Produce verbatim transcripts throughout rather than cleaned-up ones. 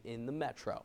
in the metro.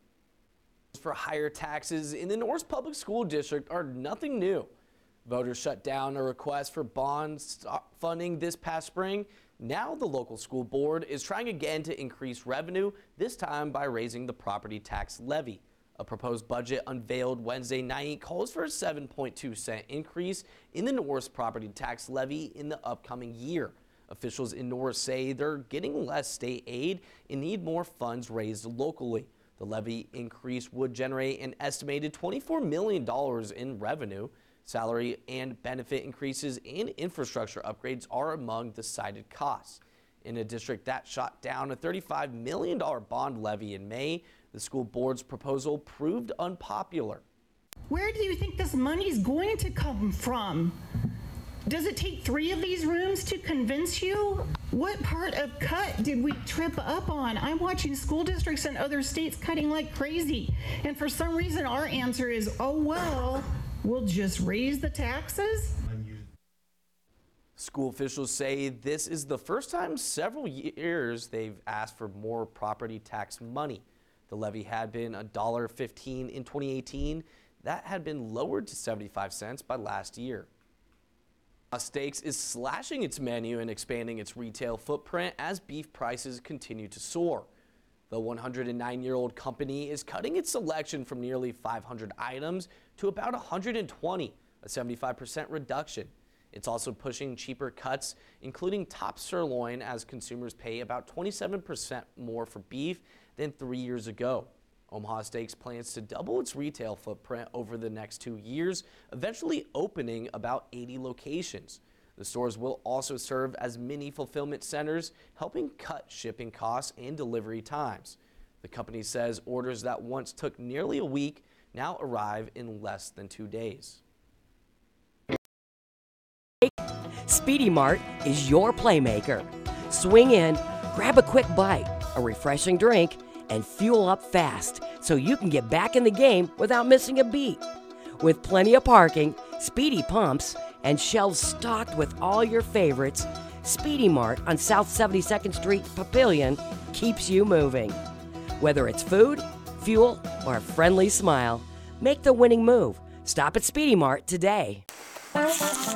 For higher taxes in the Norris Public School District are nothing new. Voters shut down a request for bond funding this past spring. Now the local school board is trying again to increase revenue, this time by raising the property tax levy. A proposed budget unveiled Wednesday night calls for a seven point two cent increase in the Norris property tax levy in the upcoming year. Officials in Norris say they're getting less state aid and need more funds raised locally. The levy increase would generate an estimated twenty-four million dollars in revenue. Salary and benefit increases and infrastructure upgrades are among the cited costs. In a district that shot down a thirty-five million dollars bond levy in May, the school board's proposal proved unpopular. Where do you think this money is going to come from? Does it take three of these rooms to convince you? What part of cut did we trip up on? I'm watching school districts in other states cutting like crazy. And for some reason, our answer is, oh, well, we'll just raise the taxes. School officials say this is the first time in several years they've asked for more property tax money. The levy had been one dollar fifteen in twenty eighteen. That had been lowered to seventy-five cents by last year. Steaks is slashing its menu and expanding its retail footprint as beef prices continue to soar. The one hundred nine-year-old company is cutting its selection from nearly five hundred items to about one hundred twenty, a seventy-five percent reduction. It's also pushing cheaper cuts, including top sirloin, as consumers pay about twenty-seven percent more for beef than three years ago. Omaha Steaks plans to double its retail footprint over the next two years, eventually opening about eighty locations. The stores will also serve as mini fulfillment centers, helping cut shipping costs and delivery times. The company says orders that once took nearly a week now arrive in less than two days. Speedy Mart is your playmaker. Swing in, grab a quick bite, a refreshing drink, and fuel up fast so you can get back in the game without missing a beat. With plenty of parking, speedy pumps, and shelves stocked with all your favorites, Speedy Mart on South seventy-second Street, Papillion keeps you moving. Whether it's food, fuel, or a friendly smile, make the winning move. Stop at Speedy Mart today.